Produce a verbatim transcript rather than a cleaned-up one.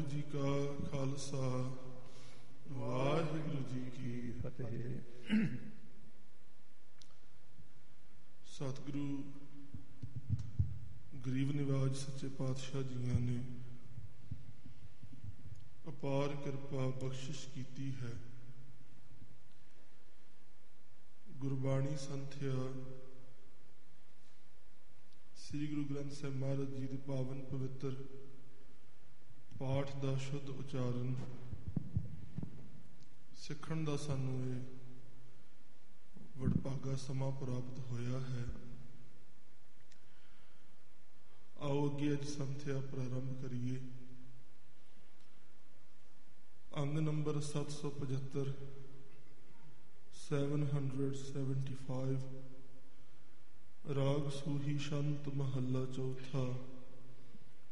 जी का खालसा वाहिगुरु जी की फतेह। सतगुरु गरीब निवाज सच्चे पातशाह जियां ने अपार किरपा बख्शिश कीती है। गुरबाणी संथ्या श्री गुरु ग्रंथ साहिब महाराज जी के पावन पवित्र पाठ का शुद्ध उचारण सिखण का सानू ये वडभागा समा प्राप्त होया है। आओ अगे अज संथ्या प्रारंभ करिए। अंग नंबर सत्त सौ पचहत्तर सैवन हंड्रड सैवनटी फाइव। राग सूही शंत महला चौथा।